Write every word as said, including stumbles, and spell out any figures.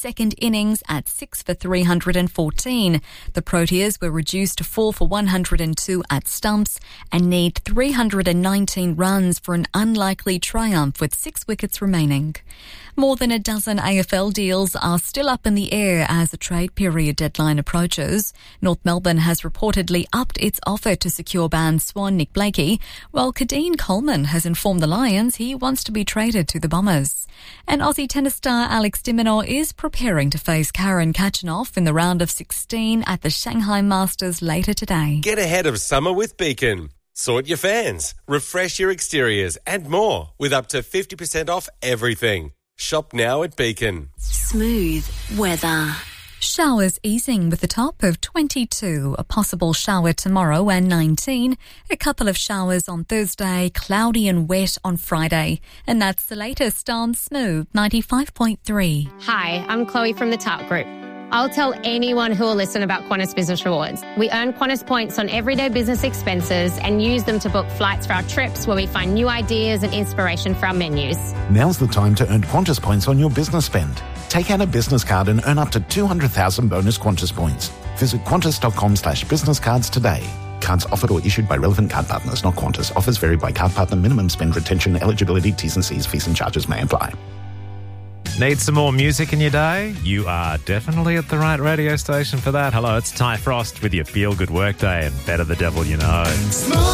second innings at six for three hundred fourteen. The Proteas were reduced to four for one hundred two at stumps and need three hundred nineteen runs for an unlikely triumph with six wickets remaining. More than a dozen A F L deals are still up in the air as the trade period deadline approaches. North Melbourne has reportedly upped its offer to secure band Swan Nick Blakey, while Kadeen Coleman has informed the Lions he wants to be traded to the Bombers. And Aussie tennis star Alex de Minaur is preparing to face Karen Khachanov in the round of sixteen at the Shanghai Masters later today. Get ahead of summer with Beacon. Sort your fans, refresh your exteriors and more with up to fifty percent off everything. Shop now at Beacon. Smooth weather. Showers easing with a top of twenty-two, a possible shower tomorrow and nineteen, a couple of showers on Thursday, cloudy and wet on Friday. And that's the latest on Smooth ninety-five point three. Hi, I'm Chloe from the Tart Group. I'll tell anyone who will listen about Qantas Business Rewards. We earn Qantas points on everyday business expenses and use them to book flights for our trips where we find new ideas and inspiration for our menus. Now's the time to earn Qantas points on your business spend. Take out a business card and earn up to two hundred thousand bonus Qantas points. Visit qantas.com slash business cards today. Cards offered or issued by relevant card partners, not Qantas. Offers vary by card partner. Minimum spend, retention, eligibility, T's and C's, fees and charges may apply. Need some more music in your day? You are definitely at the right radio station for that. Hello, it's Ty Frost with your Feel Good Workday and Better the Devil You Know.